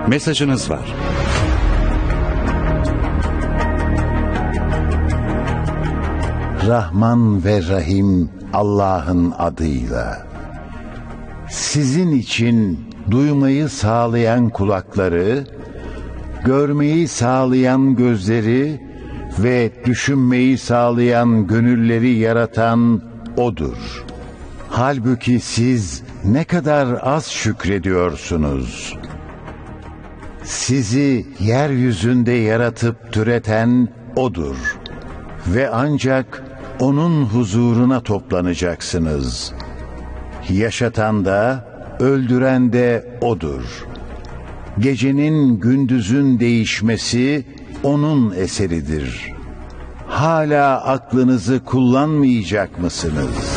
Mesajınız var. Rahman ve Rahim Allah'ın adıyla. Sizin için duymayı sağlayan kulakları, görmeyi sağlayan gözleri ve düşünmeyi sağlayan gönülleri yaratan O'dur. Halbuki siz ne kadar az şükrediyorsunuz. Sizi yeryüzünde yaratıp türeten O'dur. Ve ancak O'nun huzuruna toplanacaksınız. Yaşatan da, öldüren de O'dur. Gecenin gündüzün değişmesi O'nun eseridir. Hala aklınızı kullanmayacak mısınız?